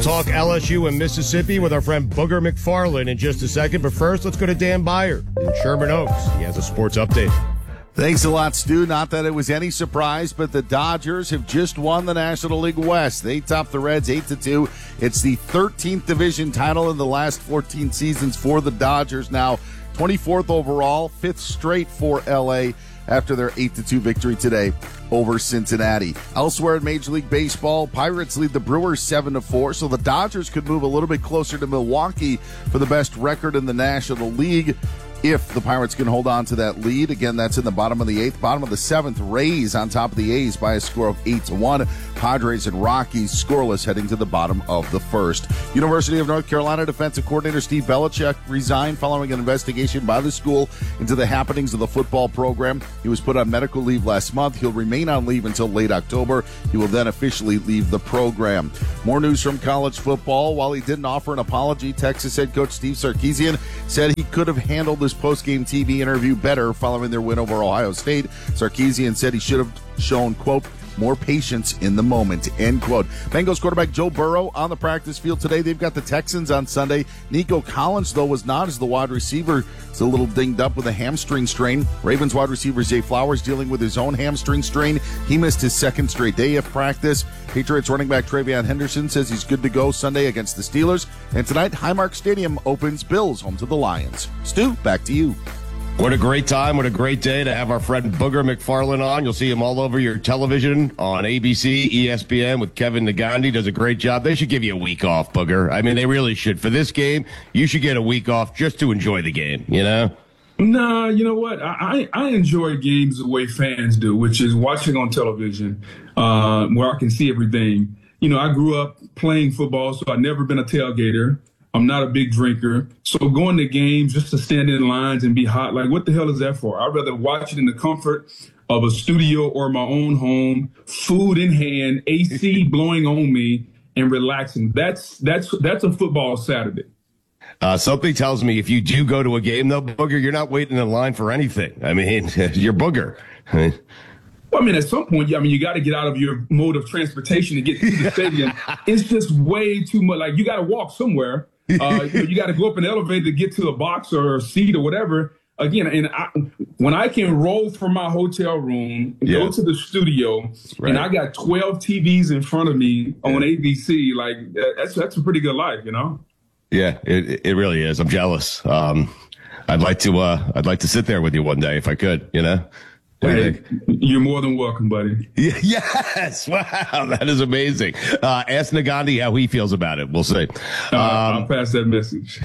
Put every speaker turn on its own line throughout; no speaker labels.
talk LSU and Mississippi with our friend Booger McFarland in just a second. But first, let's go to Dan Byer in Sherman Oaks. He has a sports update.
Thanks a lot, Stu. Not that it was any surprise, but the Dodgers have just won the National League West. They topped the Reds 8-2. It's the 13th division title in the last 14 seasons for the Dodgers. Now 24th overall, 5th straight for L.A. after their 8-2 victory today over Cincinnati. Elsewhere in Major League Baseball, Pirates lead the Brewers 7-4, so the Dodgers could move a little bit closer to Milwaukee for the best record in the National League if the Pirates can hold on to that lead. Again, that's in the bottom of the 8th. Bottom of the 7th, Rays on top of the A's by a score of 8-1. Padres and Rockies scoreless heading to the bottom of the 1st. University of North Carolina defensive coordinator Steve Belichick resigned following an investigation by the school into the happenings of the football program. He was put on medical leave last month. He'll remain on leave until late October. He will then officially leave the program. More news from college football. While he didn't offer an apology, Texas head coach Steve Sarkisian said he could have handled this post-game TV interview better following their win over Ohio State. Sarkisian said he should have shown, quote, more patience in the moment, end quote. Bengals quarterback Joe Burrow on the practice field today. They've got the Texans on Sunday. Nico Collins, though, was not as the wide receiver. It's a little dinged up with a hamstring strain. Ravens wide receiver Zay Flowers dealing with his own hamstring strain. He missed his second straight day of practice. Patriots running back Travion Henderson says he's good to go Sunday against the Steelers. And tonight, Highmark Stadium opens. Bills home to the Lions. Stu, back to you.
What a great time. What a great day to have our friend Booger McFarland on. You'll see him all over your television on ABC, ESPN with Kevin Nagandi. Does a great job. They should give you a week off, Booger. I mean, they really should. For this game, you should get a week off just to enjoy the game, you know?
Nah, you know what? I enjoy games the way fans do, which is watching on television where I can see everything. You know, I grew up playing football, so I've never been a tailgater. I'm not a big drinker. So going to games just to stand in lines and be hot, like what the hell is that for? I'd rather watch it in the comfort of a studio or my own home, food in hand, AC blowing on me and relaxing. That's a football Saturday.
Something tells me if you do go to a game, though, Booger, you're not waiting in line for anything. I mean, you're Booger.
Well, I mean, at some point, you got to get out of your mode of transportation to get to the stadium. It's just way too much. Like, you got to walk somewhere. You got to go up an elevator to get to a box or a seat or whatever. Again, and when I can roll from my hotel room, go to the studio, and I got 12 TVs in front of me on ABC, like that's a pretty good life, you know?
Yeah, it really is. I'm jealous. I'd like to sit there with you one day if I could, you know?
Hey, you're more than welcome, buddy.
Yes. Wow. That is amazing. Ask Nagandi how he feels about it. We'll see.
I'll pass that message.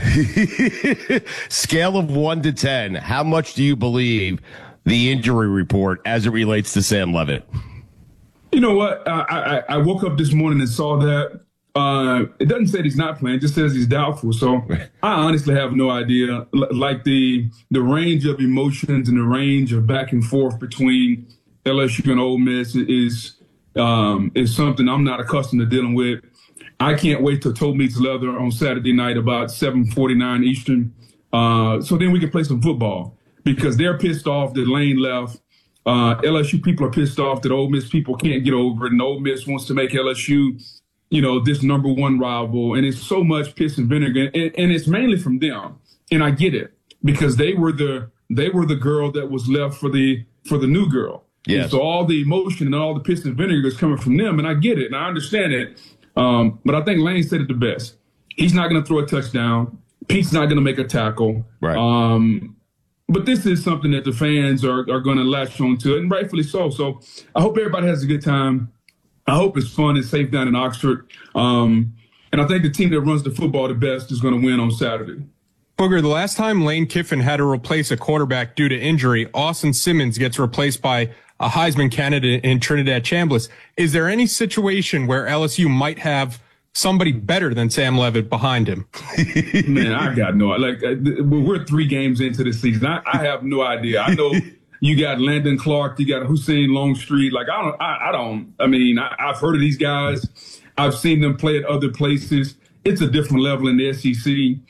Scale of 1 to 10. How much do you believe the injury report as it relates to Sam Levitt?
You know what? I woke up this morning and saw that. It doesn't say he's not playing, it just says he's doubtful. So I honestly have no idea. Like the range of emotions and the range of back and forth between LSU and Ole Miss is something I'm not accustomed to dealing with. I can't wait till toe meets leather on Saturday night about 7:49 Eastern. So then we can play some football because they're pissed off that Lane left. LSU people are pissed off that Ole Miss people can't get over it, and Ole Miss wants to make LSU this number one rival, and it's so much piss and vinegar, and it's mainly from them. And I get it because they were the girl that was left for the new girl. Yeah. So all the emotion and all the piss and vinegar is coming from them, and I get it and I understand it. But I think Lane said it the best. He's not going to throw a touchdown. Pete's not going to make a tackle.
Right.
But this is something that the fans are going to latch on to, and rightfully so. So I hope everybody has a good time. I hope it's fun and safe down in Oxford. And I think the team that runs the football the best is going to win on Saturday.
Booger, the last time Lane Kiffin had to replace a quarterback due to injury, Austin Simmons gets replaced by a Heisman candidate in Trinidad Chambliss. Is there any situation where LSU might have somebody better than Sam Levitt behind him?
Man, I got no idea. We're 3 games into the season. I have no idea. I know you got Landon Clark, you got Hussein Longstreet. Like, I've heard of these guys. I've seen them play at other places. It's a different level in the SEC.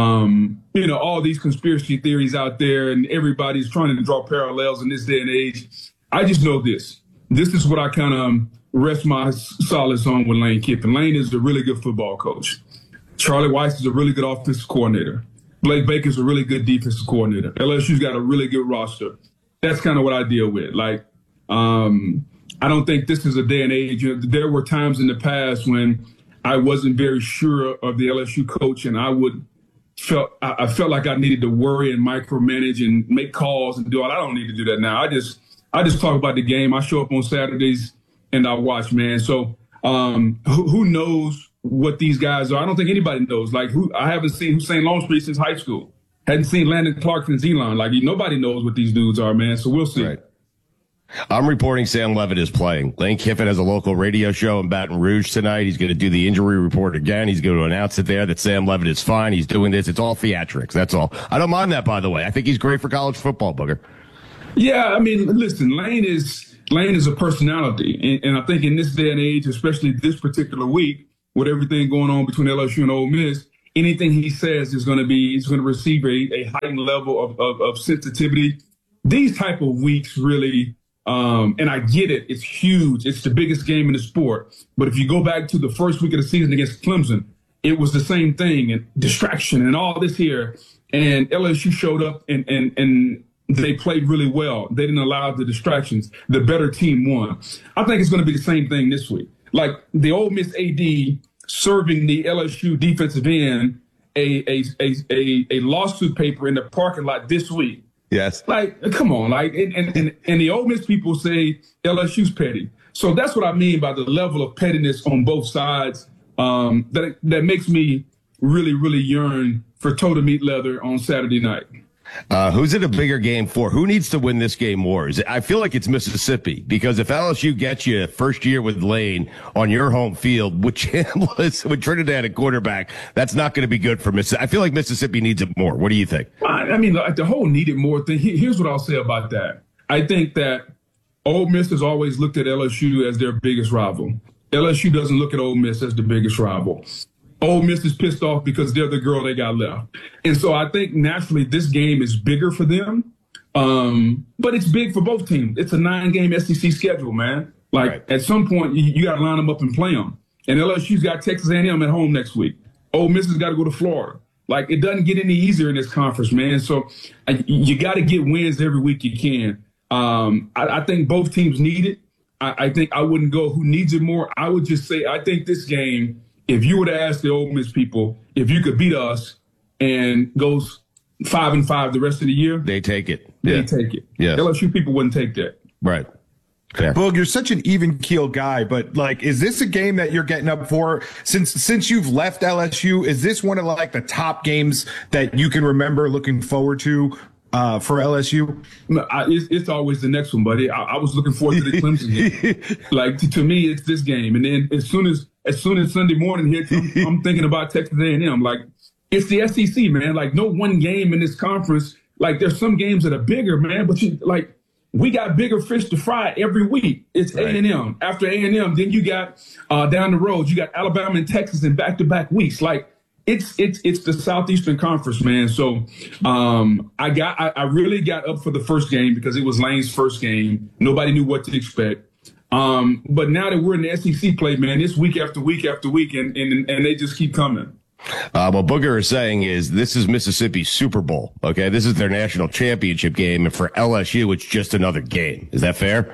All these conspiracy theories out there, and everybody's trying to draw parallels in this day and age. I just know this. This is what I kind of rest my solids on with Lane Kiffin. Lane is a really good football coach. Charlie Weiss is a really good offensive coordinator. Blake Baker's a really good defensive coordinator. LSU's got a really good roster. That's kind of what I deal with. Like, I don't think this is a day and age. There were times in the past when I wasn't very sure of the LSU coach, and I felt like I needed to worry and micromanage and make calls and do all. I don't need to do that now. I just talk about the game. I show up on Saturdays and I watch, man. So who knows what these guys are? I don't think anybody knows. Like, I haven't seen Hussein Longstreet since high school. Hadn't seen Landon Clark since Elon. Like, nobody knows what these dudes are, man. So we'll see.
Right. I'm reporting Sam Levitt is playing. Lane Kiffin has a local radio show in Baton Rouge tonight. He's going to do the injury report again. He's going to announce it there that Sam Levitt is fine. He's doing this. It's all theatrics. That's all. I don't mind that, by the way. I think he's great for college football, Booger.
Yeah, I mean, listen, Lane is a personality. And I think in this day and age, especially this particular week, with everything going on between LSU and Ole Miss, anything he says is going to receive a heightened level of sensitivity. These type of weeks really, and I get it, it's huge. It's the biggest game in the sport. But if you go back to the first week of the season against Clemson, it was the same thing, and distraction and all this here. And LSU showed up and they played really well. They didn't allow the distractions. The better team won. I think it's going to be the same thing this week. Like the Ole Miss AD serving the LSU defensive end a lawsuit paper in the parking lot this week.
Yes.
Like, come on. Like, and the Ole Miss people say LSU's petty. So that's what I mean by the level of pettiness on both sides. That makes me really, really yearn for toe to meat leather on Saturday night.
Who's it a bigger game for? Who needs to win this game more? I feel like it's Mississippi, because if LSU gets you first year with Lane on your home field with Chambliss, with Trinidad at quarterback, that's not going to be good for Mississippi. I feel like Mississippi needs it more. What do you think?
I mean, like the whole needed more thing. Here's what I'll say about that. I think that Ole Miss has always looked at LSU as their biggest rival. LSU doesn't look at Ole Miss as the biggest rival. Ole Miss is pissed off because they're the girl they got left. And so I think naturally this game is bigger for them. But it's big for both teams. It's a 9-game SEC schedule, man. Like, right. At some point, you got to line them up and play them. And LSU's got Texas A&M at home next week. Ole Miss has got to go to Florida. Like, it doesn't get any easier in this conference, man. So you got to get wins every week you can. I think both teams need it. I think I wouldn't go who needs it more. I would just say I think this game, if you were to ask the Ole Miss people if you could beat us and goes 5-5 the rest of the year,
they take it.
They take it.
Yeah.
LSU people wouldn't take that.
Right. Fair.
Boog, you're such an even-keeled guy, but like, is this a game that you're getting up for since you've left LSU? Is this one of like the top games that you can remember looking forward to for LSU?
It's always the next one, buddy. I was looking forward to the Clemson game. Like to me, it's this game, and then as soon as Sunday morning hits, I'm thinking about Texas A&M. Like, it's the SEC, man. Like, no one game in this conference. Like, there's some games that are bigger, man, but we got bigger fish to fry every week. It's right. A&M. After A&M, then you got down the road, you got Alabama and Texas in back-to-back weeks. Like, it's the Southeastern Conference, man. So I really got up for the first game because it was Lane's first game. Nobody knew what to expect. But now that we're in the SEC play, man, it's week after week after week, and they just keep coming.
What Booger is saying is this is Mississippi's Super Bowl. Okay, this is their national championship game, and for LSU, it's just another game. Is that fair?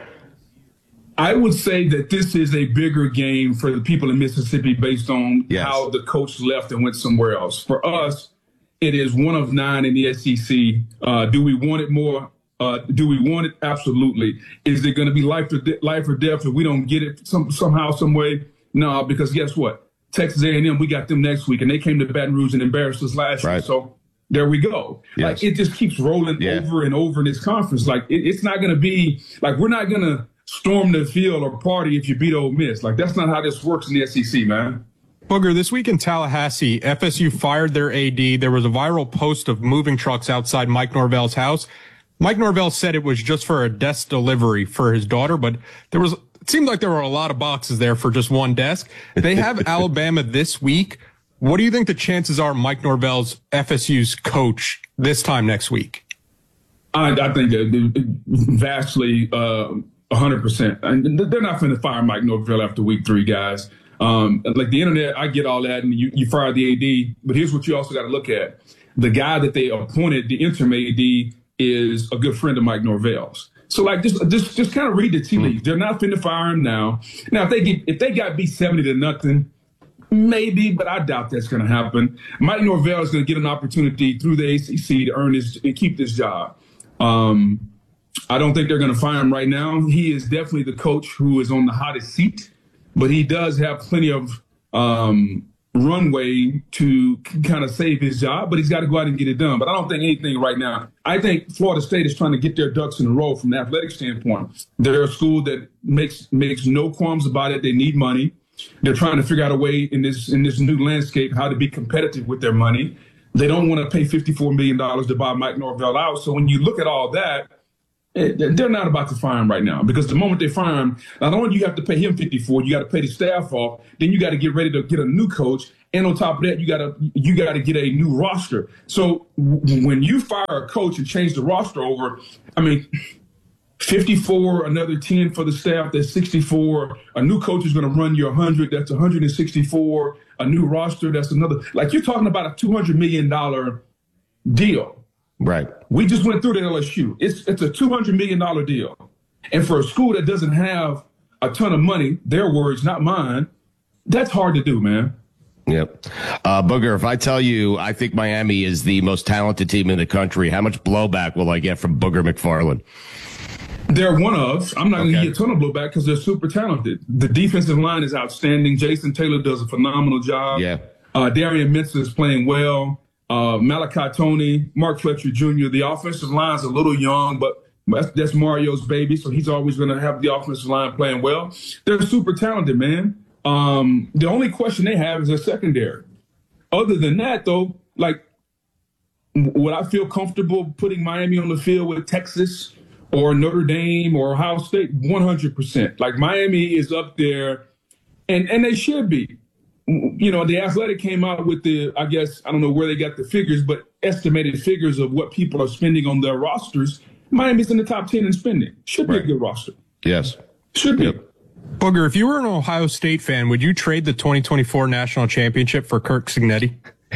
I would say that this is a bigger game for the people in Mississippi based on how the coach left and went somewhere else. For us, it is one of 9 in the SEC. Do we want it more? Do we want it? Absolutely. Is it going to be life or death if we don't get it somehow, some way? No, because guess what? Texas A&M, we got them next week, and they came to Baton Rouge and embarrassed us last year. So there we go. Yes. Like, it just keeps rolling over and over in this conference. Like, it's not going to be like we're not going to storm the field or party if you beat Ole Miss. Like, that's not how this works in the SEC, man.
Booger, this week in Tallahassee, FSU fired their AD. There was a viral post of moving trucks outside Mike Norvell's house. Mike Norvell said it was just for a desk delivery for his daughter, but it seemed like there were a lot of boxes there for just one desk. They have Alabama this week. What do you think the chances are Mike Norvell's FSU's coach this time next week?
I think vastly 100%. And they're not going to fire Mike Norvell after week 3, guys. Like the internet, I get all that, and you fire the AD. But here's what you also got to look at: the guy that they appointed, the interim AD, is a good friend of Mike Norvell's. So like just kind of read the tea leaves. They're not finna fire him now. Now if they got beat 70-0, maybe, but I doubt that's going to happen. Mike Norvell is going to get an opportunity through the ACC to earn his and keep this job. I don't think they're going to fire him right now. He is definitely the coach who is on the hottest seat, but he does have plenty of runway to kind of save his job, but he's got to go out and get it done. But I don't think anything right now. I think Florida State is trying to get their ducks in a row from the athletic standpoint. They're a school that makes no qualms about it. They need money. They're trying to figure out a way in this new landscape how to be competitive with their money. They don't want to pay $54 million to buy Mike Norvell out. So when you look at all that, they're not about to fire him right now, because the moment they fire him, not only do you have to pay him 54, you got to pay the staff off. Then you got to get ready to get a new coach, and on top of that, you got to get a new roster. So when you fire a coach and change the roster over, I mean, 54, another 10 for the staff, that's 64. A new coach is going to run you 100, that's 164. A new roster, that's another. Like, you're talking about a $200 million deal.
Right.
We just went through the LSU. It's a $200 million deal. And for a school that doesn't have a ton of money, their words, not mine, that's hard to do, man.
Yep. Booger, if I tell you I think Miami is the most talented team in the country, how much blowback will I get from Booger McFarland?
They're one of. I'm not going to get a ton of blowback because they're super talented. The defensive line is outstanding. Jason Taylor does a phenomenal job.
Yeah.
Darian Mensah is playing well. Malachi Tony, Mark Fletcher Jr. The offensive line's a little young, but that's Mario's baby, so he's always going to have the offensive line playing well. They're super talented, man. The only question they have is their secondary. Other than that, though, like, would I feel comfortable putting Miami on the field with Texas or Notre Dame or Ohio State? 100%. Like, Miami is up there, and they should be. You know, the Athletic came out with I don't know where they got the figures, but estimated figures of what people are spending on their rosters. Miami's in the top 10 in spending. Should be a good roster.
Yes.
Should be.
Yep.
Booger, if you were an Ohio State fan, would you trade the 2024 national championship for Kirk Cignetti?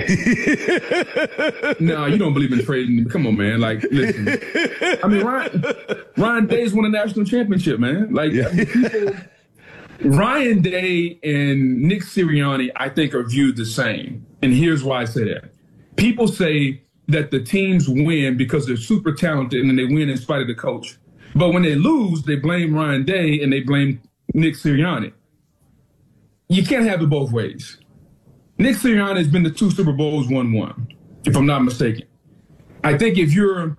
No, you don't believe in trading. Come on, man. Like, listen. I mean, Ryan Day's won a national championship, man. Like, people. Ryan Day and Nick Sirianni, I think, are viewed the same. And here's why I say that. People say that the teams win because they're super talented and they win in spite of the coach. But when they lose, they blame Ryan Day and they blame Nick Sirianni. You can't have it both ways. Nick Sirianni has been to 2 Super Bowls, won 1, if I'm not mistaken. I think if you're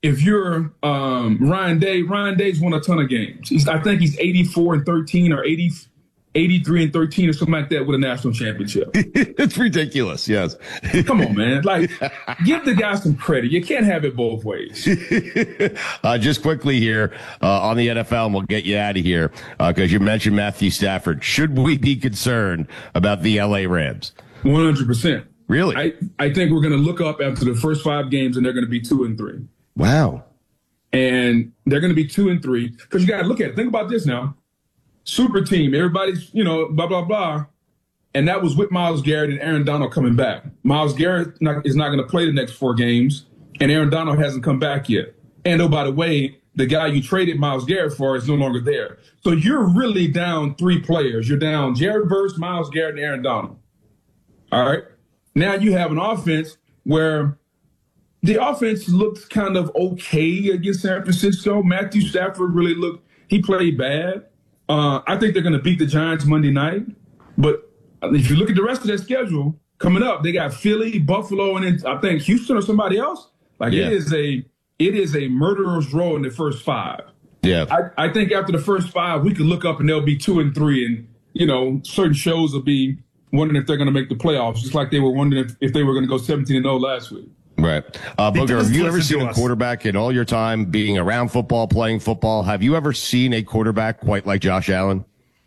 Ryan Day's won a ton of games. I think he's 84-13 or 83-13 or something like that with a national championship.
It's ridiculous. Yes.
Come on, man. Like, give the guy some credit. You can't have it both ways.
Just quickly here on the NFL, and we'll get you out of here because you mentioned Matthew Stafford. Should we be concerned about the LA Rams?
100%.
Really?
I think we're going to look up after the first 5 games and they're going to be 2-3.
Wow.
And they're going to be 2-3 because you got to look at it. Think about this now. Super team. Everybody's, blah, blah, blah. And that was with Myles Garrett and Aaron Donald coming back. Myles Garrett is not going to play the next 4 games, and Aaron Donald hasn't come back yet. And, oh, by the way, the guy you traded Myles Garrett for is no longer there. So you're really down 3 players. You're down Jared Verse, Myles Garrett, and Aaron Donald. All right? Now you have an offense where the offense looked kind of okay against San Francisco. Matthew Stafford he played bad. I think they're going to beat the Giants Monday night. But if you look at the rest of their schedule coming up, they got Philly, Buffalo, and then I think Houston or somebody else. Like, yeah. It is a murderer's row in the first 5.
Yeah.
I think after the first 5, we could look up and they'll be 2-3, and certain shows will be wondering if they're going to make the playoffs, just like they were wondering if they were going to go 17-0 last week.
Right. Booger, have you ever seen a quarterback in all your time being around football, playing football? Have you ever seen a quarterback quite like Josh Allen?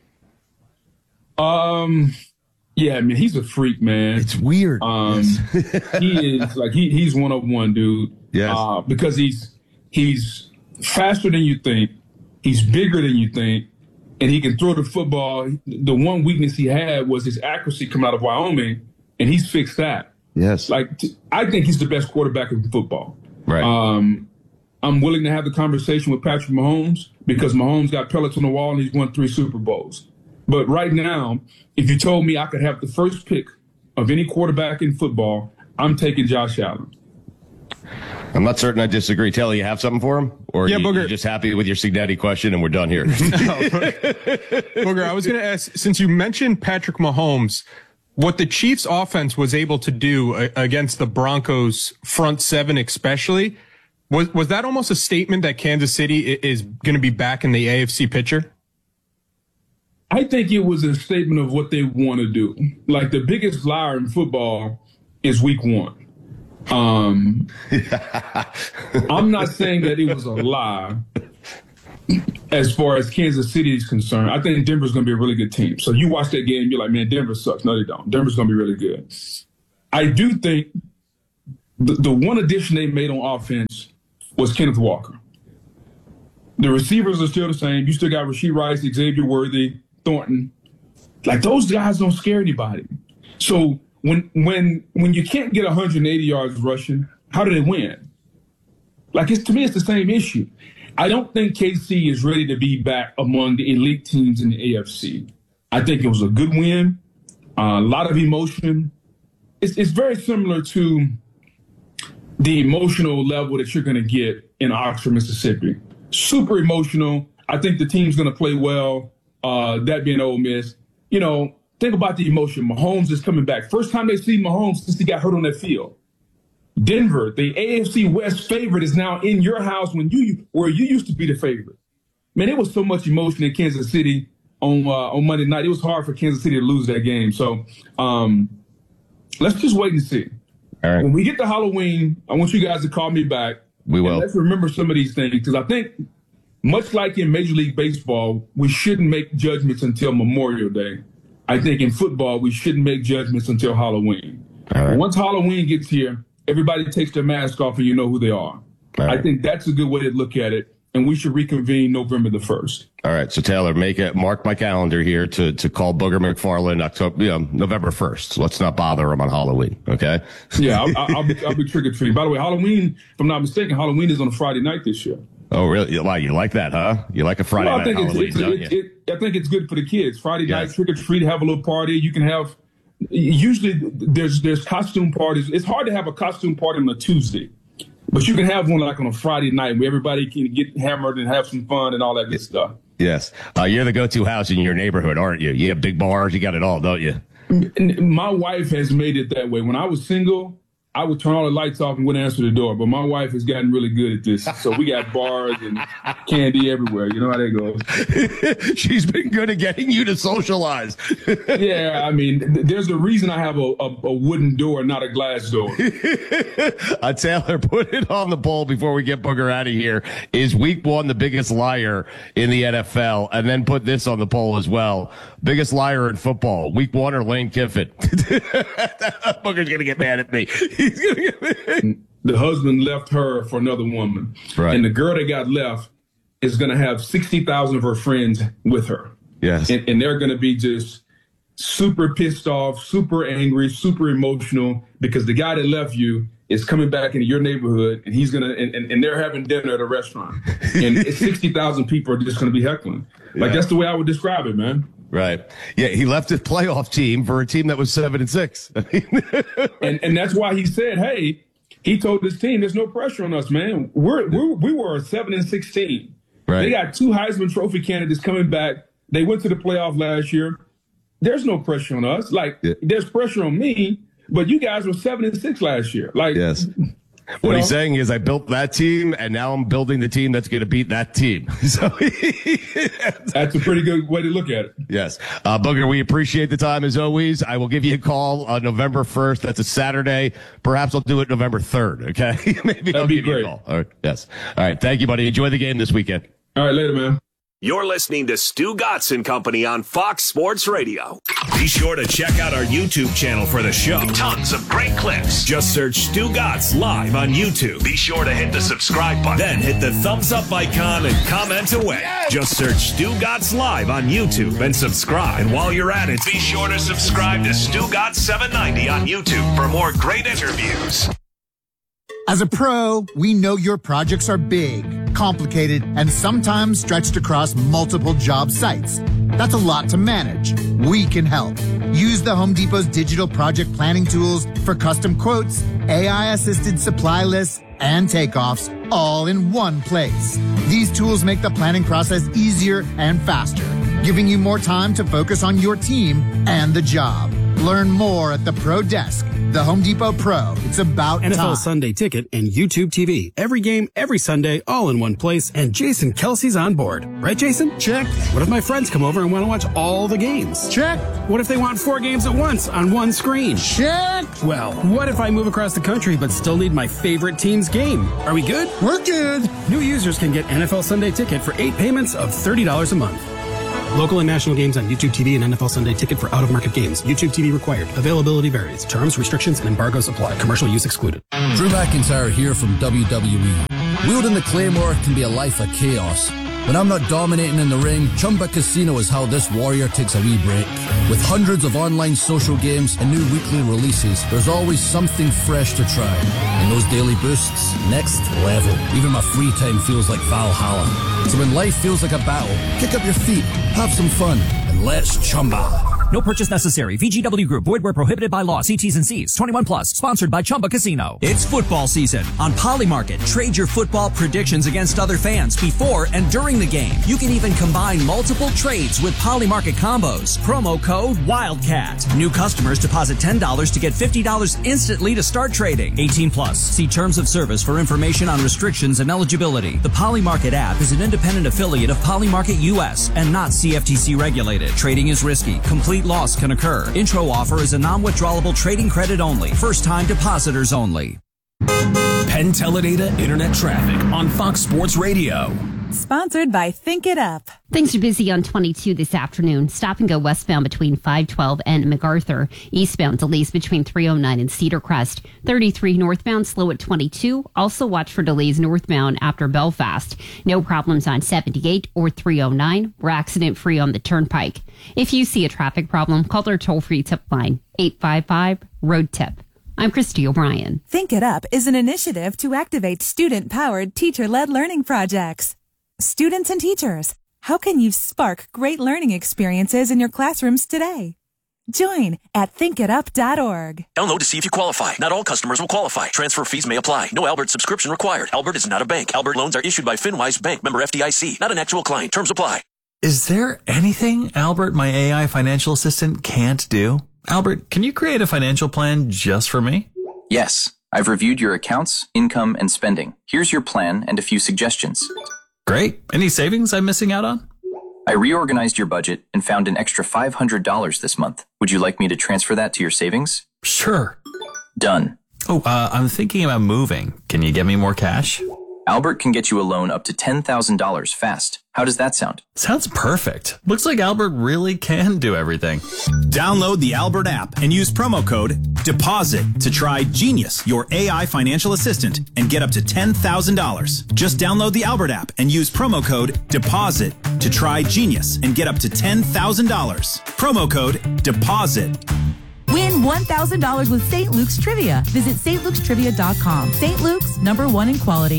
Yeah, I mean, he's a freak, man.
It's weird.
Yes. He is like, he's 101, dude.
Yes.
Because he's faster than you think. He's bigger than you think, and he can throw the football. The one weakness he had was his accuracy coming out of Wyoming, and he's fixed that.
Yes.
I think he's the best quarterback in football.
Right.
I'm willing to have the conversation with Patrick Mahomes because Mahomes got pellets on the wall and he's won 3 Super Bowls. But right now, if you told me I could have the first pick of any quarterback in football, I'm taking Josh Allen.
I'm not certain I disagree. Taylor, you have something for him? Or
Yeah, Booger.
you're just happy with your Signetti question and we're done here?
Booger, I was going to ask, since you mentioned Patrick Mahomes, what the Chiefs offense was able to do against the Broncos front seven especially, was that almost a statement that Kansas City is going to be back in the AFC picture?
I think it was a statement of what they want to do. Like, the biggest liar in football is week 1. I'm not saying that it was a lie as far as Kansas City is concerned. I think Denver's going to be a really good team. So you watch that game, you're like, man, Denver sucks. No, they don't. Denver's going to be really good. I do think the one addition they made on offense was Kenneth Walker. The receivers are still the same. You still got Rashee Rice, Xavier Worthy, Thornton. Like, those guys don't scare anybody. So when you can't get 180 yards rushing, how do they win? Like, to me, it's the same issue. I don't think KC is ready to be back among the elite teams in the AFC. I think it was a good win, a lot of emotion. It's very similar to the emotional level that you're going to get in Oxford, Mississippi. Super emotional. I think the team's going to play well, that being Ole Miss. You know, think about the emotion. Mahomes is coming back. First time they see Mahomes since he got hurt on that field. Denver, the AFC West favorite, is now in your house where you used to be the favorite. Man, it was so much emotion in Kansas City on Monday night. It was hard for Kansas City to lose that game. So let's just wait and see.
All right.
When we get to Halloween, I want you guys to call me back.
We will.
Let's remember some of these things, because I think, much like in Major League Baseball, we shouldn't make judgments until Memorial Day. I think in football, we shouldn't make judgments until Halloween.
All right.
Once Halloween gets here, everybody takes their mask off and you know who they are.
All right.
I think that's a good way to look at it. And we should reconvene November the 1st.
All right. So, Taylor, mark my calendar here to call Booger McFarland November 1st. Let's not bother him on Halloween. Okay.
Yeah, I'll be trick-or-treating. By the way, Halloween, if I'm not mistaken, Halloween is on a Friday night this year.
Oh, really? Wow, you like that, huh? You like a Friday night Halloween, don't you?
I think it's good for the kids. Friday night, trick-or-treat, have a little party. You can have, usually there's costume parties. It's hard to have a costume party on a Tuesday, but you can have one like on a Friday night where everybody can get hammered and have some fun and all that good stuff.
Yes. You're the go-to house in your neighborhood, aren't you? You have big bars. You got it all, don't you?
My wife has made it that way. When I was single, I would turn all the lights off and wouldn't answer the door. But my wife has gotten really good at this. So we got bars and candy everywhere. You know how that goes.
She's been good at getting you to socialize.
Yeah, I mean, there's a reason I have a wooden door, not a glass door.
Taylor, put it on the poll before we get Booger out of here. Is week 1 the biggest liar in the NFL? And then put this on the poll as well. Biggest liar in football, week 1 or Lane Kiffin? Booger's going to get mad at me.
The husband left her for another woman.
Right.
And the girl that got left is going to have 60,000 of her friends with her.
Yes.
And they're going to be just super pissed off, super angry, super emotional, because the guy that left you is coming back into your neighborhood, and he's going to, and they're having dinner at a restaurant. And 60,000 people are just going to be heckling. Like, that's the way I would describe it, man.
Right. Yeah, he left his playoff team for a team that was 7-6.
and that's why he said, hey, he told his team, there's no pressure on us, man. We were a 7-6 team.
Right.
They got 2 Heisman Trophy candidates coming back. They went to the playoff last year. There's no pressure on us. Like, there's pressure on me, but you guys were 7-6 last year. Like,
yes. What he's saying is, I built that team, and now I'm building the team that's going to beat that team. So
that's a pretty good way to look at it.
Yes. Booger, we appreciate the time as always. I will give you a call on November 1st. That's a Saturday. Perhaps I'll do it November 3rd. Okay. Maybe I'll give you a call. All right. Yes. All right. Thank you, buddy. Enjoy the game this weekend.
All right. Later, man.
You're listening to Stu Gatz and Company on Fox Sports Radio. Be sure to check out our YouTube channel for the show. Tons of great clips. Just search Stu Gatz live on YouTube. Be sure to hit the subscribe button. Then hit the thumbs up icon and comment away. Yes. Just search Stu Gatz live on YouTube and subscribe. And while you're at it, be sure to subscribe to Stu Gatz 790 on YouTube for more great interviews.
As a pro, we know your projects are big, complicated, and sometimes stretched across multiple job sites. That's a lot to manage. We can help. Use the Home Depot's digital project planning tools for custom quotes, AI-assisted supply lists, and takeoffs all in one place. These tools make the planning process easier and faster, giving you more time to focus on your team and the job. Learn more at the Pro Desk. The Home Depot Pro. It's about
NFL
time.
Sunday Ticket and YouTube TV. Every game, every Sunday, all in one place. And Jason Kelsey's on board. Right, Jason?
Check.
What if my friends come over and want to watch all the games?
Check.
What if they want 4 games at once on one screen?
Check.
Well, what if I move across the country but still need my favorite team's game? Are we good?
We're good.
New users can get NFL Sunday Ticket for 8 payments of $30 a month. Local and national games on YouTube TV and NFL Sunday Ticket for out-of-market games. YouTube TV required. Availability varies. Terms, restrictions, and embargoes apply. Commercial use excluded.
Drew McIntyre here from WWE. Wielding the Claymore can be a life of chaos. When I'm not dominating in the ring, Chumba Casino is how this warrior takes a wee break. With hundreds of online social games and new weekly releases, there's always something fresh to try. And those daily boosts, next level. Even my free time feels like Valhalla. So when life feels like a battle, kick up your feet, have some fun, and let's Chumba.
No purchase necessary. VGW Group. Void where prohibited by law. See T's and C's. 21 plus. Sponsored by Chumba Casino. It's football season on Polymarket. Trade your football predictions against other fans before and during the game. You can even combine multiple trades with Polymarket combos. Promo code WILDCAT. New customers deposit $10 to get $50 instantly to start trading. 18 plus. See terms of service for information on restrictions and eligibility. The Polymarket app is an independent affiliate of Polymarket US and not CFTC regulated. Trading is risky. Complete loss can occur. Intro offer is a non-withdrawable trading credit only. First-time depositors only.
Penn Teledata Internet Traffic on Fox Sports Radio.
Sponsored by Think It Up.
Things are busy on 22 this afternoon. Stop and go westbound between 512 and MacArthur. Eastbound delays between 309 and Cedar Crest. 33 northbound slow at 22. Also watch for delays northbound after Belfast. No problems on 78 or 309. We're accident free on the Turnpike. If you see a traffic problem, call our toll-free tip line 855-ROAD-TIP. I'm Christy O'Brien.
Think It Up is an initiative to activate student-powered, teacher-led learning projects. Students and teachers, how can you spark great learning experiences in your classrooms today? Join at thinkitup.org.
Download to see if you qualify. Not all customers will qualify. Transfer fees may apply. No Albert subscription required. Albert is not a bank. Albert loans are issued by FinWise Bank, member FDIC. Not an actual client. Terms apply.
Is there anything Albert, my AI financial assistant, can't do? Albert, can you create a financial plan just for me?
Yes. I've reviewed your accounts, income, and spending. Here's your plan and a few suggestions.
Great. Any savings I'm missing out on?
I reorganized your budget and found an extra $500 this month. Would you like me to transfer that to your savings?
Sure.
Done.
Oh, I'm thinking about moving. Can you get me more cash?
Albert can get you a loan up to $10,000 fast. How does that sound?
Sounds perfect. Looks like Albert really can do everything.
Download the Albert app and use promo code DEPOSIT to try Genius, your AI financial assistant, and get up to $10,000. Just download the Albert app and use promo code DEPOSIT to try Genius and get up to $10,000. Promo code DEPOSIT.
Win $1,000 with St. Luke's Trivia. Visit stlukes.trivia.com. St. Luke's, #1 in quality.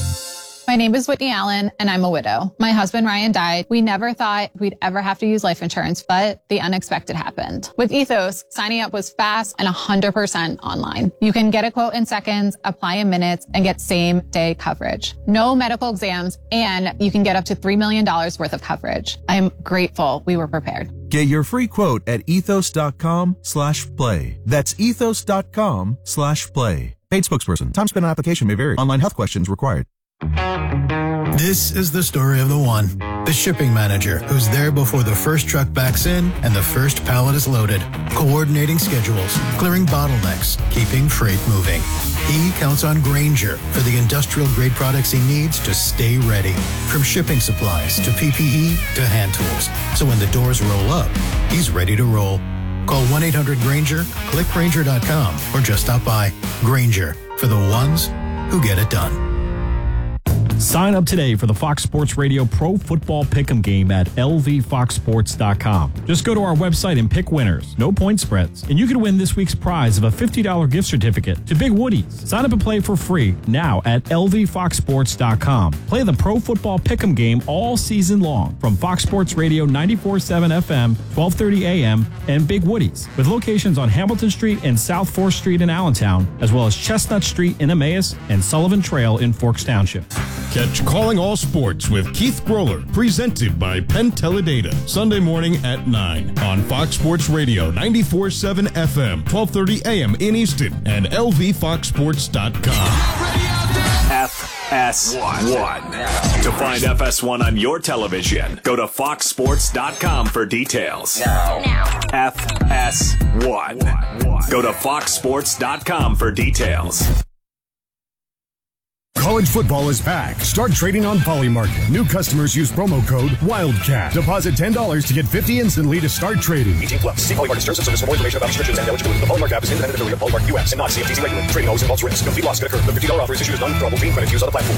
My name is Whitney Allen, and I'm a widow. My husband, Ryan, died. We never thought we'd ever have to use life insurance, but the unexpected happened. With Ethos, signing up was fast and 100% online. You can get a quote in seconds, apply in minutes, and get same-day coverage. No medical exams, and you can get up to $3 million worth of coverage. I'm grateful we were prepared.
Get your free quote at ethos.com/play. That's ethos.com/play. Paid spokesperson. Time spent on application may vary. Online health questions required. This is the story of the one. The shipping manager who's there before the first truck backs in and the first pallet is loaded, coordinating schedules, clearing bottlenecks, keeping freight moving. He counts on Grainger for the industrial-grade products he needs to stay ready. From shipping supplies to PPE to hand tools. So when the doors roll up, he's ready to roll. Call 1-800-GRAINGER, click Grainger.com, or just stop by. Grainger, for the ones who get it done.
Sign up today for the Fox Sports Radio Pro Football Pick'em game at lvfoxsports.com. Just go to our website and pick winners. No point spreads. And you can win this week's prize of a $50 gift certificate to Big Woody's. Sign up and play for free now at lvfoxsports.com. Play the Pro Football Pick'em game all season long from Fox Sports Radio 94.7 FM, 12:30 a.m. and Big Woody's, with locations on Hamilton Street and South 4th Street in Allentown, as well as Chestnut Street in Emmaus and Sullivan Trail in Forks Township.
Catch Calling All Sports with Keith Groller, presented by Penn Teledata, Sunday morning at 9 on Fox Sports Radio 94.7 FM, 12:30 a.m. in Easton and lvfoxsports.com.
FS1. To find FS1 on your television, go to foxsports.com for details. Now. FS1. Go to foxsports.com for details.
College football is back. Start trading on Polymarket. New customers use promo code WILDCAT. Deposit $10 to get $50 instantly to start trading.
18 plus. See Polymarket terms and service for more information about restrictions and eligibility. The Polymarket app is independent affiliate of Polymarket US and not CFTC regulated. Trading always involves risk. Complete loss could occur. The $50 offer is issued as non-withdrawable green credit used on the platform.